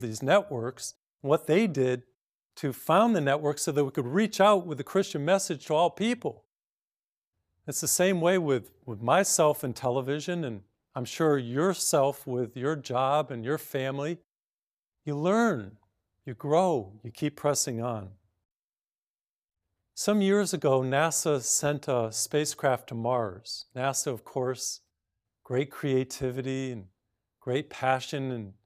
these networks, what they did to found the network so that we could reach out with the Christian message to all people. It's the same way with myself and television, and I'm sure yourself with your job and your family. You learn, you grow, you keep pressing on. Some years ago, NASA sent a spacecraft to Mars. NASA, of course, great creativity and great passion and